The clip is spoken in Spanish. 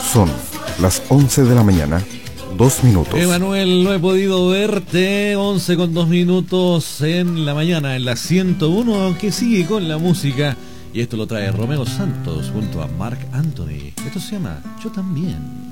Son las 11 de la mañana, 2 minutos. Emanuel, no he podido verte. 11 con 2 minutos en la mañana, en la 101, que sigue con la música. Y esto lo trae Romeo Santos junto a Marc Anthony. Esto se llama Yo También.